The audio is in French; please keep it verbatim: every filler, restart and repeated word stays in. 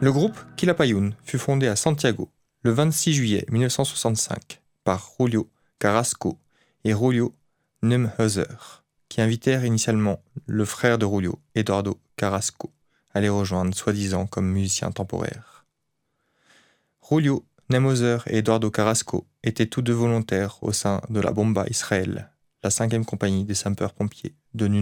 Le groupe Quilapayún fut fondé à Santiago le vingt-six juillet mille neuf cent soixante-cinq par Julio Carrasco et Julio Neumhauser, qui invitèrent initialement le frère de Julio, Eduardo Carrasco, à les rejoindre soi-disant comme musicien temporaire. Julio Neumhauser et Eduardo Carrasco étaient tous deux volontaires au sein de la Bomba Israel, la cinquième compagnie des sapeurs-pompiers de